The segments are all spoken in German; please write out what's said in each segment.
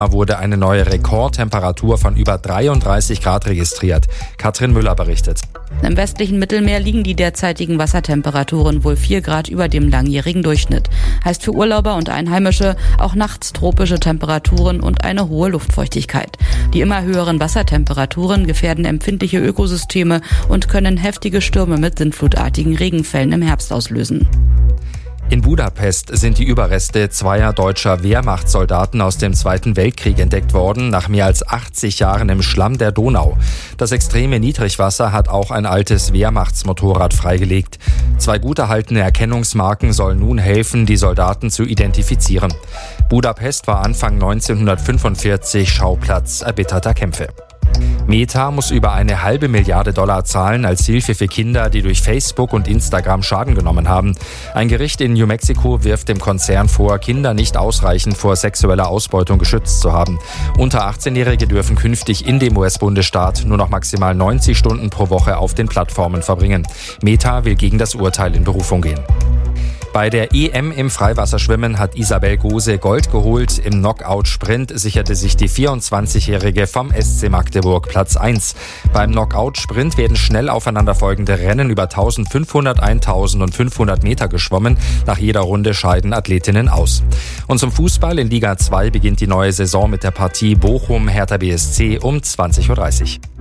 wurde eine neue Rekordtemperatur von über 33 Grad registriert. Katrin Müller berichtet. Im westlichen Mittelmeer liegen die derzeitigen Wassertemperaturen wohl 4 Grad über dem langjährigen Durchschnitt. Heißt für Urlauber und Einheimische auch nachts tropische Temperaturen und eine hohe Luftfeuchtigkeit. Die immer höheren Wassertemperaturen gefährden empfindliche Ökosysteme und können heftige Stürme mit sintflutartigen Regenfällen im Herbst auslösen. In Budapest sind die Überreste zweier deutscher Wehrmachtssoldaten aus dem Zweiten Weltkrieg entdeckt worden, nach mehr als 80 Jahren im Schlamm der Donau. Das extreme Niedrigwasser hat auch ein altes Wehrmachtsmotorrad freigelegt. 2 gut erhaltene Erkennungsmarken sollen nun helfen, die Soldaten zu identifizieren. Budapest war Anfang 1945 Schauplatz erbitterter Kämpfe. Meta muss über $1,5 Milliarden zahlen als Hilfe für Kinder, die durch Facebook und Instagram Schaden genommen haben. Ein Gericht in New Mexico wirft dem Konzern vor, Kinder nicht ausreichend vor sexueller Ausbeutung geschützt zu haben. Unter 18-Jährige dürfen künftig in dem US-Bundesstaat nur noch maximal 90 Stunden pro Woche auf den Plattformen verbringen. Meta will gegen das Urteil in Berufung gehen. Bei der EM im Freiwasserschwimmen hat Isabel Gose Gold geholt. Im Knockout-Sprint sicherte sich die 24-Jährige vom SC Magdeburg Platz 1. Beim Knockout-Sprint werden schnell aufeinanderfolgende Rennen über 1500, 1000 und 500 Meter geschwommen. Nach jeder Runde scheiden Athletinnen aus. Und zum Fußball in Liga 2 beginnt die neue Saison mit der Partie Bochum-Hertha BSC um 20.30 Uhr.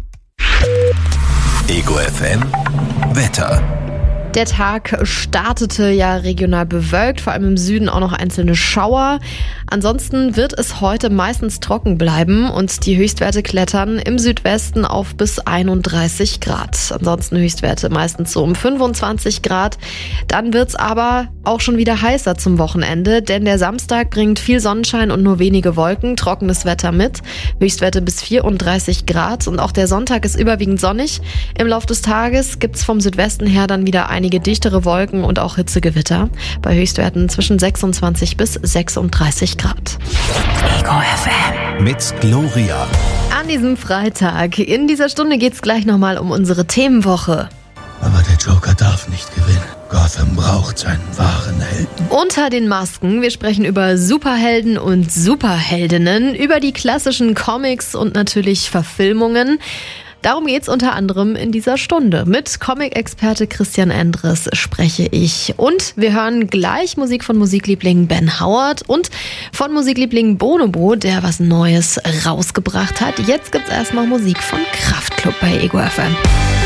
Ego FM Wetter. Der Tag startete ja regional bewölkt, vor allem im Süden auch noch einzelne Schauer. Ansonsten wird es heute meistens trocken bleiben und die Höchstwerte klettern im Südwesten auf bis 31 Grad. Ansonsten Höchstwerte meistens so um 25 Grad. Dann wird's aber auch schon wieder heißer zum Wochenende, denn der Samstag bringt viel Sonnenschein und nur wenige Wolken, trockenes Wetter mit. Höchstwerte bis 34 Grad und auch der Sonntag ist überwiegend sonnig. Im Laufe des Tages gibt's vom Südwesten her dann wieder einige dichtere Wolken und auch Hitzegewitter. Bei Höchstwerten zwischen 26 bis 36 Grad. Ego FM mit Gloria. An diesem Freitag. In dieser Stunde geht's gleich nochmal um unsere Themenwoche. Aber der Joker darf nicht gewinnen. Gotham braucht seinen wahren Helden. Unter den Masken, wir sprechen über Superhelden und Superheldinnen, über die klassischen Comics und natürlich Verfilmungen. Darum geht's unter anderem in dieser Stunde. Mit Comic-Experte Christian Endres spreche ich. Und wir hören gleich Musik von Musikliebling Ben Howard und von Musikliebling Bonobo, der was Neues rausgebracht hat. Jetzt gibt's erstmal Musik von Kraftklub bei Ego FM.